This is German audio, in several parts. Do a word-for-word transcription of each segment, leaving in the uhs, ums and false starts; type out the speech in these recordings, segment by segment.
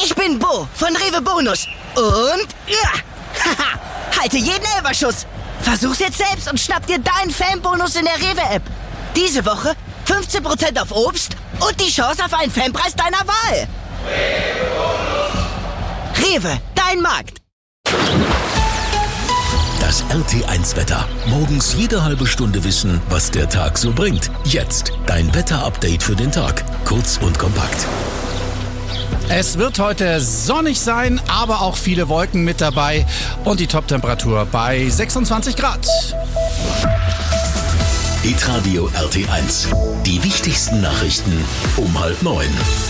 Ich bin Bo von Rewe Bonus. Und ja, haha, halte jeden Elferschuss. Versuch's jetzt selbst und schnapp dir deinen Fanbonus in der Rewe-App. Diese Woche fünfzehn Prozent auf Obst und die Chance auf einen Fanpreis deiner Wahl. Rewe Bonus. Rewe, dein Markt. Das R T eins Wetter. Morgens jede halbe Stunde wissen, was der Tag so bringt. Jetzt dein Wetter-Update für den Tag. Kurz und kompakt. Es wird heute sonnig sein, aber auch viele Wolken mit dabei und die Top-Temperatur bei sechsundzwanzig Grad. Hitradio R T eins. Die wichtigsten Nachrichten um halb neun.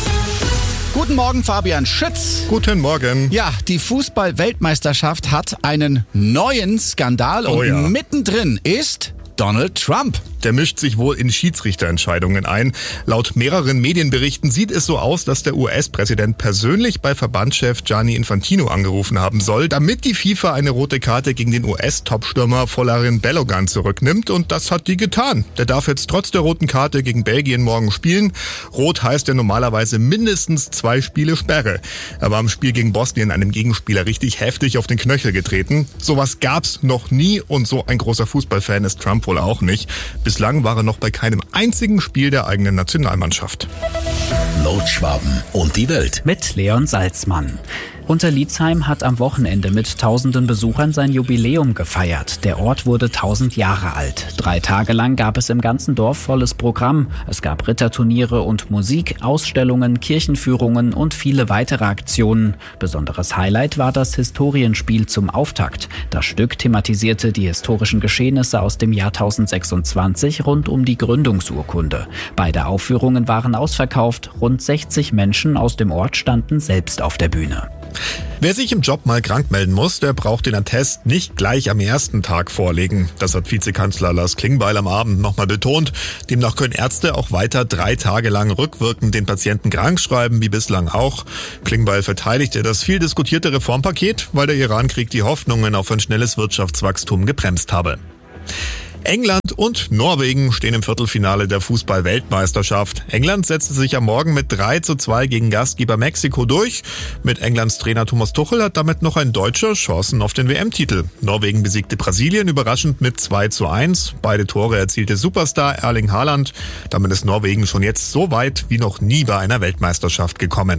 Guten Morgen, Fabian Schütz. Guten Morgen. Ja, die Fußball-Weltmeisterschaft hat einen neuen Skandal Oh und ja. mittendrin ist Donald Trump. Der mischt sich wohl in Schiedsrichterentscheidungen ein. Laut mehreren Medienberichten sieht es so aus, dass der U S-Präsident persönlich bei Verbandschef Gianni Infantino angerufen haben soll, damit die FIFA eine rote Karte gegen den U S-Topstürmer Folarin Balogun zurücknimmt. Und das hat die getan. Der darf jetzt trotz der roten Karte gegen Belgien morgen spielen. Rot heißt ja normalerweise mindestens zwei Spiele Sperre. Er war im Spiel gegen Bosnien einem Gegenspieler richtig heftig auf den Knöchel getreten. Sowas gab's noch nie und so ein großer Fußballfan ist Trump wohl auch nicht. Bislang war er noch bei keinem einzigen Spiel der eigenen Nationalmannschaft. Nordschwaben und die Welt. Mit Leon Salzmann. Unterlietzheim hat am Wochenende mit tausenden Besuchern sein Jubiläum gefeiert. Der Ort wurde tausend Jahre alt. Drei Tage lang gab es im ganzen Dorf volles Programm. Es gab Ritterturniere und Musik, Ausstellungen, Kirchenführungen und viele weitere Aktionen. Besonderes Highlight war das Historienspiel zum Auftakt. Das Stück thematisierte die historischen Geschehnisse aus dem Jahr tausendsechsundzwanzig rund um die Gründungsurkunde. Beide Aufführungen waren ausverkauft. Rund sechzig Menschen aus dem Ort standen selbst auf der Bühne. Wer sich im Job mal krank melden muss, der braucht den Attest nicht gleich am ersten Tag vorlegen. Das hat Vizekanzler Lars Klingbeil am Abend nochmal betont. Demnach können Ärzte auch weiter drei Tage lang rückwirkend den Patienten krankschreiben, wie bislang auch. Klingbeil verteidigte das viel diskutierte Reformpaket, weil der Irankrieg die Hoffnungen auf ein schnelles Wirtschaftswachstum gebremst habe. England und Norwegen stehen im Viertelfinale der Fußball-Weltmeisterschaft. England setzte sich am Morgen mit drei zu zwei gegen Gastgeber Mexiko durch. Mit Englands Trainer Thomas Tuchel hat damit noch ein Deutscher Chancen auf den W M-Titel. Norwegen besiegte Brasilien überraschend mit zwei zu eins. Beide Tore erzielte Superstar Erling Haaland. Damit ist Norwegen schon jetzt so weit wie noch nie bei einer Weltmeisterschaft gekommen.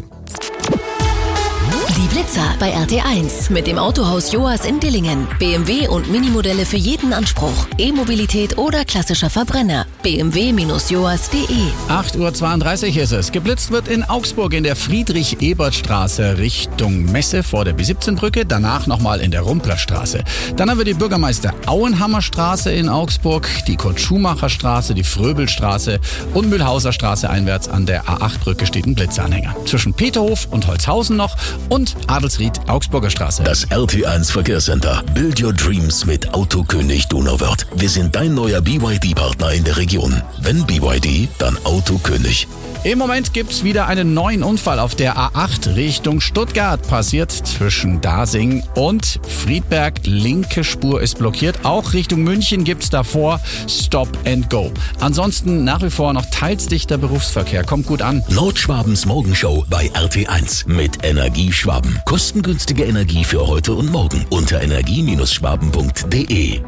Die Blitzer bei R T eins mit dem Autohaus Joas in Dillingen. B M W und Minimodelle für jeden Anspruch. E-Mobilität oder klassischer Verbrenner. b m w Bindestrich joas punkt de. acht Uhr zweiunddreißig ist es. Geblitzt wird in Augsburg in der Friedrich-Ebert-Straße Richtung Messe vor der B siebzehn-Brücke. Danach nochmal in der Rumplerstraße. Dann haben wir die Bürgermeister-Auenhammer-Straße in Augsburg, die Kurt-Schumacher-Straße, die Fröbelstraße und Mühlhauser-Straße einwärts an der A acht-Brücke steht ein Blitzanhänger. Zwischen Peterhof und Holzhausen noch und Adelsried, Augsburger Straße. Das R T eins Verkehrscenter. Build your dreams mit Autokönig Donauwörth. Wir sind dein neuer B Y D-Partner in der Region. Wenn B Y D, dann Autokönig. Im Moment gibt's wieder einen neuen Unfall auf der A acht Richtung Stuttgart. Passiert zwischen Dasing und Friedberg. Linke Spur ist blockiert. Auch Richtung München gibt's davor Stop and Go. Ansonsten nach wie vor noch teils dichter Berufsverkehr. Kommt gut an. Nordschwabens Morgenshow bei R T eins mit Energieschwaben. Kostengünstige Energie für heute und morgen unter energie Bindestrich schwaben punkt de.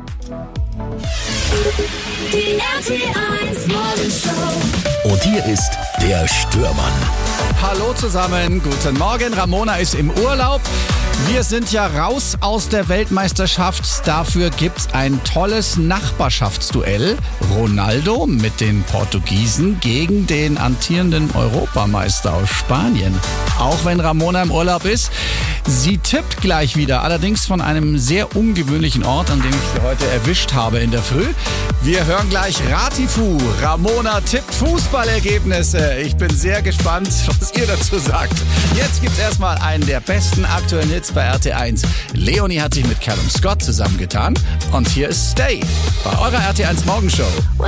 Die R T eins Morgenshow. Und hier ist der Störmann. Hallo zusammen, guten Morgen. Ramona ist im Urlaub. Wir sind ja raus aus der Weltmeisterschaft. Dafür gibt's ein tolles Nachbarschaftsduell. Ronaldo mit den Portugiesen gegen den amtierenden Europameister aus Spanien. Auch wenn Ramona im Urlaub ist, sie tippt gleich wieder. Allerdings von einem sehr ungewöhnlichen Ort, an dem ich sie heute erwischt habe in der Früh. Wir hören gleich Ratifu. Ramona tippt Fußballergebnisse. Ich bin sehr gespannt, was ihr dazu sagt. Jetzt gibt's erstmal einen der besten aktuellen Hits bei R T eins. Leonie hat sich mit Callum Scott zusammengetan. Und hier ist Stay bei eurer R T eins Morgenshow.